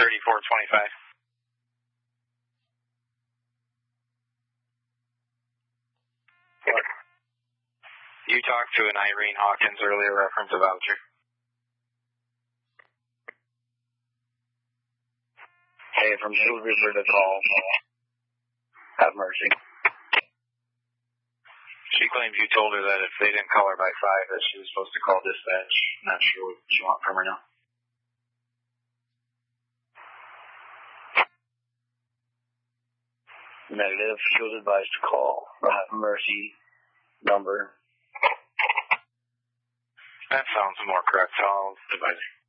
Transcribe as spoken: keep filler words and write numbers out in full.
thirty-four twenty-five. What? You talked to an Irene Hawkins earlier, reference a voucher. Hey, from Shield Reaper to call. Have mercy. She claims you told her that if they didn't call her by five, that she was supposed to call dispatch. Not sure what you want from her now. Negative. She was advised to call. Have mercy. Number. That sounds more correct. I'll advise you.